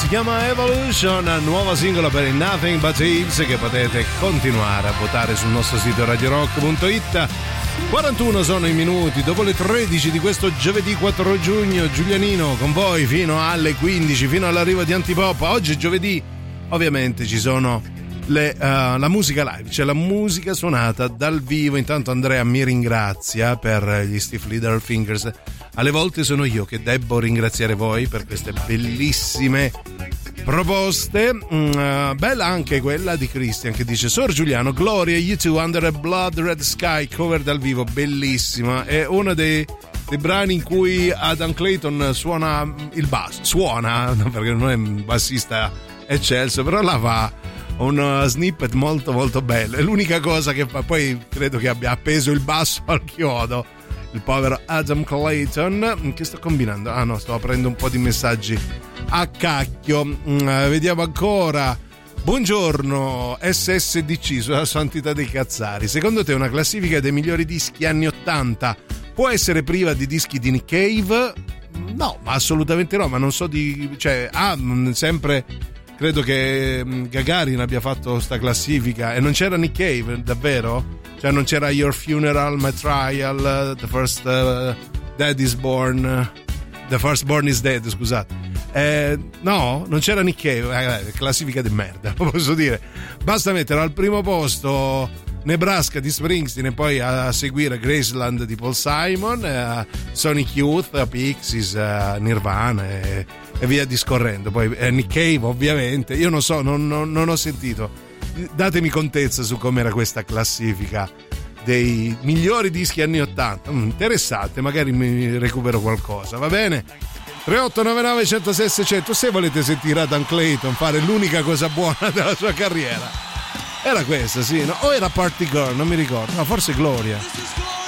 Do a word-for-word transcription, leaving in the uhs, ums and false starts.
si chiama Evolution, nuova singola per il Nothing But Thieves, che potete continuare a votare sul nostro sito radio rock punto it. quarantuno sono i minuti dopo le tredici di questo giovedì quattro giugno. Giulianino con voi fino alle quindici, fino all'arrivo di Antipop. Oggi è giovedì, ovviamente ci sono le, uh, la musica live, c'è la musica suonata dal vivo. Intanto Andrea mi ringrazia per gli Stiff Little Fingers. Alle volte sono io che devo ringraziare voi per queste bellissime proposte. Uh, bella anche quella di Christian che dice: Sor Giuliano, Gloria, You Two, Under a Blood Red Sky, cover dal vivo, bellissima. È uno dei, dei brani in cui Adam Clayton suona il basso, suona, no, perché non è un bassista eccelso, però la fa un snippet molto molto bello. È l'unica cosa che fa. Poi credo che abbia appeso il basso al chiodo, il povero Adam Clayton. Che sto combinando? Ah no, sto aprendo un po' di messaggi a cacchio. Mm, vediamo ancora. Buongiorno S S D C, sulla santità dei cazzari. Secondo te una classifica dei migliori dischi anni ottanta può essere priva di dischi di Nick Cave? No, ma assolutamente no. Ma non so di... cioè, ah, sempre... credo che Gagarin abbia fatto sta classifica e non c'era Nick Cave, davvero? Cioè non c'era Your Funeral, My Trial, The First uh, Dead is Born, uh, The First Born is Dead, scusate. Eh, no, non c'era Nick Cave, eh, classifica di merda, lo posso dire. Basta mettere al primo posto Nebraska di Springsteen e poi a seguire Graceland di Paul Simon, eh, Sonic Youth, Pixies, eh, Nirvana e, e via discorrendo. Poi eh, Nick Cave ovviamente. Io non so, non, non, non ho sentito. Datemi contezza su com'era questa classifica dei migliori dischi anni ottanta. Mm, interessante, magari mi recupero qualcosa, va bene? tre otto nove nove uno zero sei sei zero zero se volete sentire Adam Clayton fare l'unica cosa buona della sua carriera. Era questa, sì, no? O era Party Girl, non mi ricordo, no, forse Gloria.